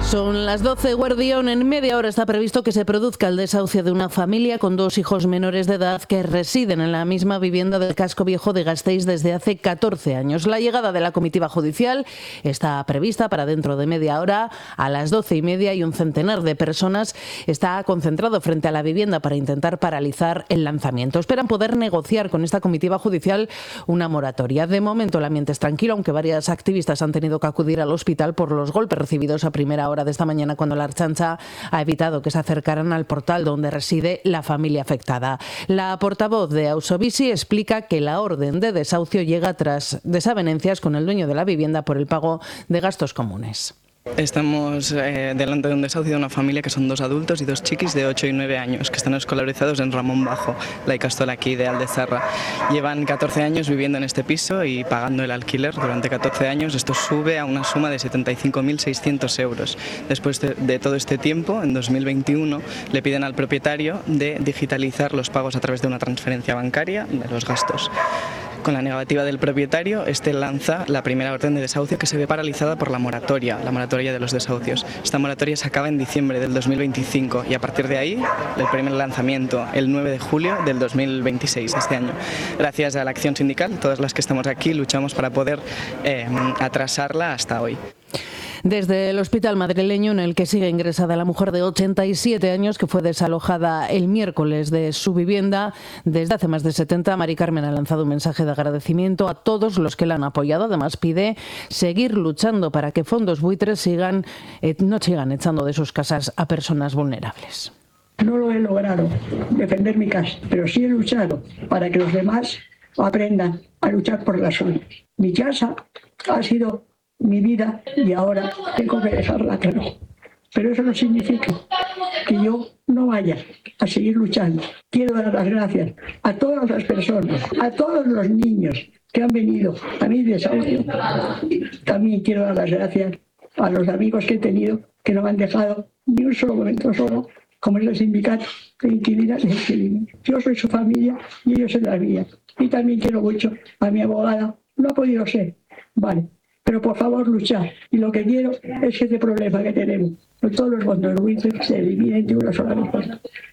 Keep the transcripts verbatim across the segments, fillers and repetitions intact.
Son las doce, Guardión. En media hora está previsto que se produzca el desahucio de una familia con dos hijos menores de edad que residen en la misma vivienda del casco viejo de Gasteiz desde hace catorce años. La llegada de la comitiva judicial está prevista para dentro de media hora a las doce y media y un centenar de personas está concentrado frente a la vivienda para intentar paralizar el lanzamiento. Esperan poder negociar con esta comitiva judicial una moratoria. De momento el ambiente es tranquilo, aunque varias activistas han tenido que acudir al hospital por los golpes recibidos a primera hora de esta mañana, cuando la Ertzaintza ha evitado que se acercaran al portal donde reside la familia afectada. La portavoz de Ausovisi explica que la orden de desahucio llega tras desavenencias con el dueño de la vivienda por el pago de gastos comunes. Estamos eh, delante de un desahucio de una familia que son dos adultos y dos chiquis de ocho y nueve años que están escolarizados en Ramón Bajo, la ikastola aquí de Aldezarra. Llevan catorce años viviendo en este piso y pagando el alquiler durante catorce años. Esto sube a una suma de setenta y cinco mil seiscientos euros. Después de, de todo este tiempo, en dos mil veintiuno, le piden al propietario de digitalizar los pagos a través de una transferencia bancaria de los gastos. Con la negativa del propietario, este lanza la primera orden de desahucio, que se ve paralizada por la moratoria, la moratoria de los desahucios. Esta moratoria se acaba en diciembre del dos mil veinticinco y a partir de ahí el primer lanzamiento el nueve de julio del dos mil veintiséis, este año. Gracias a la acción sindical, todas las que estamos aquí luchamos para poder eh, atrasarla hasta hoy. Desde el hospital madrileño, en el que sigue ingresada la mujer de ochenta y siete años que fue desalojada el miércoles de su vivienda desde hace más de setenta, Mari Carmen ha lanzado un mensaje de agradecimiento a todos los que la han apoyado. Además, pide seguir luchando para que fondos buitres sigan, eh, no sigan echando de sus casas a personas vulnerables. No lo he logrado, defender mi casa, pero sí he luchado para que los demás aprendan a luchar por la suya. Mi casa ha sido mi vida y ahora tengo que dejarla atrás. Pero eso no significa que yo no vaya a seguir luchando. Quiero dar las gracias a todas las personas, a todos los niños que han venido a mi desahucio. También quiero dar las gracias a los amigos que he tenido que no me han dejado ni un solo momento solo, como es el sindicato de inquilinas y inquilinos. Yo soy su familia y ellos son la mía. Y también quiero mucho a mi abogada. No ha podido ser, vale. Pero por favor luchar. Y lo que quiero es que este problema que tenemos con todos los fondos buitres se eliminen de una sola vez.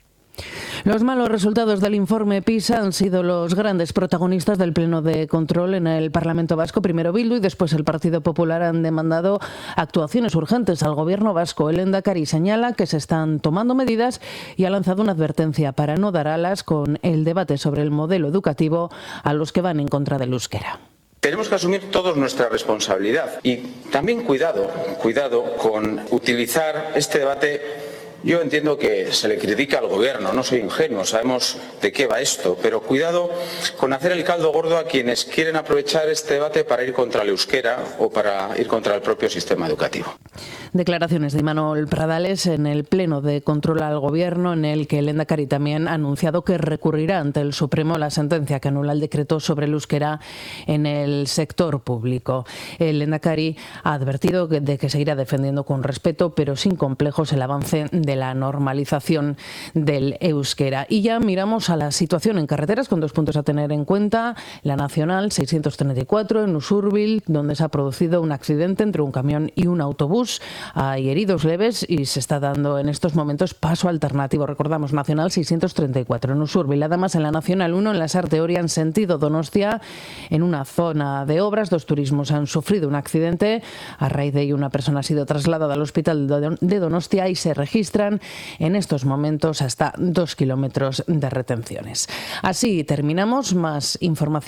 Los malos resultados del informe PISA han sido los grandes protagonistas del pleno de control en el Parlamento Vasco. Primero Bildu y después el Partido Popular han demandado actuaciones urgentes al Gobierno vasco. El Lehendakari señala que se están tomando medidas y ha lanzado una advertencia para no dar alas con el debate sobre el modelo educativo a los que van en contra del euskera. Tenemos que asumir todos nuestra responsabilidad y también cuidado, cuidado con utilizar este debate. Yo entiendo que se le critica al gobierno, no soy ingenuo, sabemos de qué va esto, pero cuidado con hacer el caldo gordo a quienes quieren aprovechar este debate para ir contra el euskera o para ir contra el propio sistema educativo. Declaraciones de Imanol Pradales en el pleno de control al gobierno, en el que el Lehendakari también ha anunciado que recurrirá ante el Supremo la sentencia que anula el decreto sobre el euskera en el sector público. El Lehendakari ha advertido de que seguirá defendiendo con respeto, pero sin complejos, el avance de la normalización del euskera. Y ya miramos a la situación en carreteras con dos puntos a tener en cuenta. La Nacional seiscientos treinta y cuatro en Usurbil, donde se ha producido un accidente entre un camión y un autobús. Hay heridos leves y se está dando en estos momentos paso alternativo. Recordamos, Nacional seiscientos treinta y cuatro en Usurbil. Además, en la Nacional uno, en la Sarteoria, en sentido Donostia, en una zona de obras, dos turismos han sufrido un accidente. A raíz de ello, una persona ha sido trasladada al hospital de Donostia y se registran en estos momentos hasta dos kilómetros de retenciones. Así terminamos. Más información